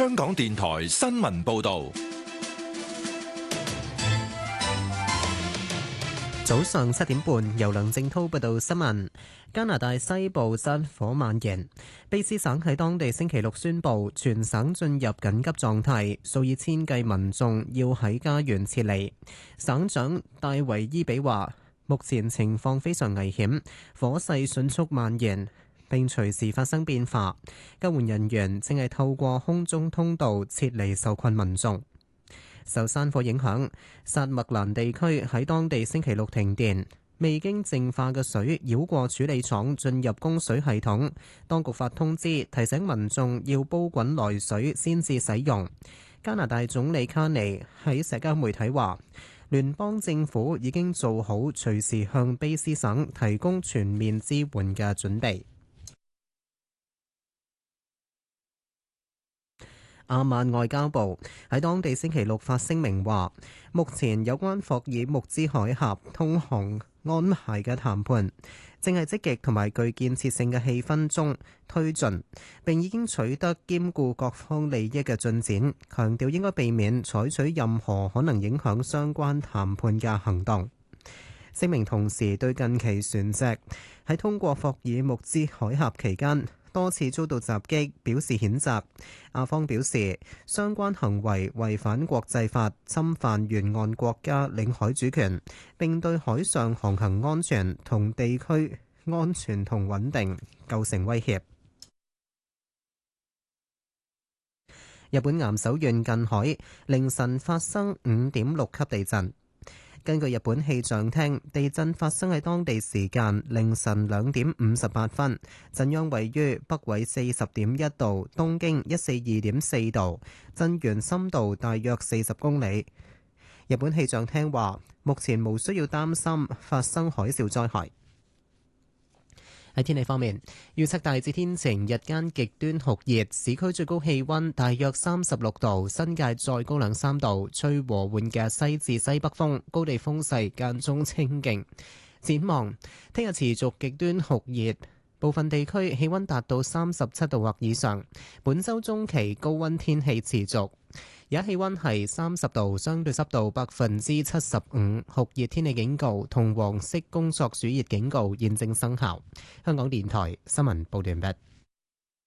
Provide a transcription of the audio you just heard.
香港電台新聞報道。 早上7點半，由梁正濤報道新聞。加拿大西部山火蔓延，卑詩省喺當地星期六宣布全省進入緊急狀態，數以千計民眾要喺家園撤離。省長戴維伊比話，目前情況非常危險，火勢迅速蔓延並隨時發生變化。救援人員正係透過空中通道撤離受困民眾。受山火影響，薩麥蘭地區喺當地星期六停電，未經淨化嘅水繞過處理廠進入供水系統。當局發通知提醒民眾要煲滾來水先至使用。加拿大總理卡尼喺社交媒體話，聯邦政府已經做好隨時向卑詩省提供全面支援嘅準備。阿曼外交部喺當地星期六發聲明話，目前有關霍爾木茲海峽通航安排嘅談判正係積極同埋具建設性嘅氣氛中推進，並已經取得兼顧各方利益嘅進展，強調應該避免採取任何可能影響相關談判嘅行動。聲明同時對近期船隻喺通過霍爾木茲海峽期間多次遭到襲擊表示譴責。亞方表示，相關行為違反國際法，侵犯沿岸國家領海主權，並對海上航行安全同地區安全同穩定構成威脅。日本岩手縣近海凌晨發生5.6級地震。根據日本氣象廳，地震發生喺當地時間凌晨2點58分，震央位於北緯40.1度、東經142.4度，震源深度大約40公里。日本氣象廳話，目前無需要擔心發生海嘯災害。喺天氣方面，預測大致天晴，日間極端酷熱，市區最高氣溫大約36度，新界再高2-3度，吹和緩嘅西至西北風，高地風勢間中清勁。展望聽日持續極端酷熱，部分地區氣溫達到37度或以上。本週中期高溫天氣持續，而家氣溫係30度，相對濕度75%，酷熱天氣警告同黃色工作暑熱警告現正生效。香港電台新聞報道完畢。